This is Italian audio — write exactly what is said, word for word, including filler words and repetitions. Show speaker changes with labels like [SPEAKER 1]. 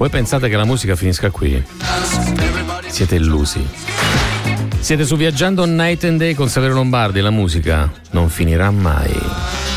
[SPEAKER 1] Voi pensate che la musica finisca qui? Siete illusi. Siete su Viaggiando Night and Day con Saverio Lombardi. La musica non finirà mai.